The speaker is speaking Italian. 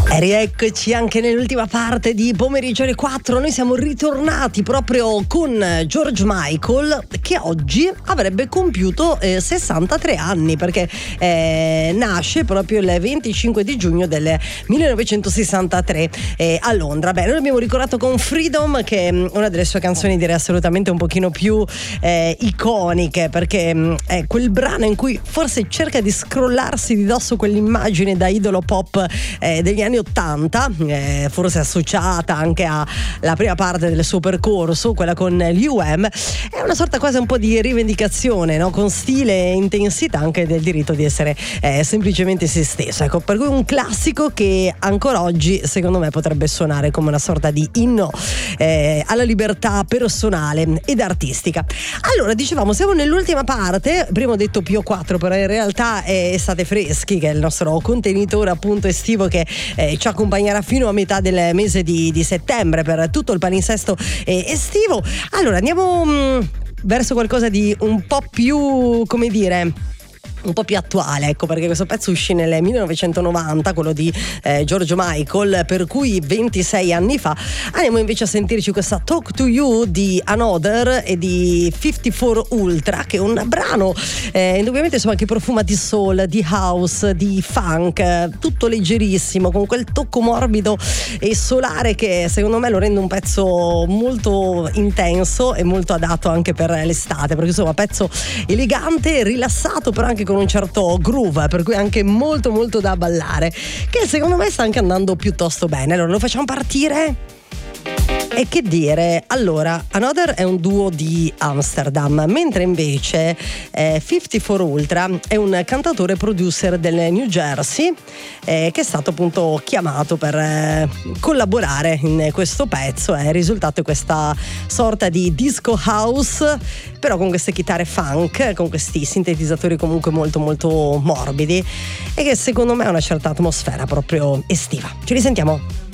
E rieccoci anche nell'ultima parte di Pomeriggio alle 4. Noi siamo ritornati proprio con George Michael, che oggi avrebbe compiuto 63 anni, perché nasce proprio il 25 di giugno del 1963 a Londra. Beh, noi l'abbiamo ricordato con Freedom, che è una delle sue canzoni direi assolutamente un pochino più iconiche, perché è quel brano in cui forse cerca di scrollarsi di dosso quell'immagine da idolo pop degli anni 80, forse associata anche alla prima parte del suo percorso, quella con gli UM. È una sorta quasi un po' di rivendicazione, no? Con stile e intensità anche del diritto di essere semplicemente se stesso. Ecco, per cui un classico che ancora oggi secondo me potrebbe suonare come una sorta di inno alla libertà personale ed artistica. Allora, dicevamo, siamo nell'ultima parte. Prima ho detto Pio 4, però in realtà è Estate Freschi, che è il nostro contenitore appunto estivo, che ci accompagnerà fino a metà del mese di settembre per tutto il palinsesto estivo. Allora andiamo verso qualcosa di un po' più, come dire, un po' più attuale, ecco, perché questo pezzo uscì nel 1990, quello di George Michael, per cui 26 anni fa. Andiamo invece a sentirci questa Talk to You di Another e di 54 Ultra, che è un brano indubbiamente insomma che profuma di soul, di house, di funk, tutto leggerissimo, con quel tocco morbido e solare che secondo me lo rende un pezzo molto intenso e molto adatto anche per l'estate, perché insomma pezzo elegante, rilassato, però anche con un certo groove, per cui anche molto molto da ballare, che secondo me sta anche andando piuttosto bene. Allora lo facciamo partire? E che dire, allora Another è un duo di Amsterdam, mentre invece 54 Ultra è un cantautore e producer del New Jersey che è stato appunto chiamato per collaborare in questo pezzo. Il risultato è questa sorta di disco house, però con queste chitarre funk, con questi sintetizzatori comunque molto molto morbidi, e che secondo me ha una certa atmosfera proprio estiva. Ci risentiamo.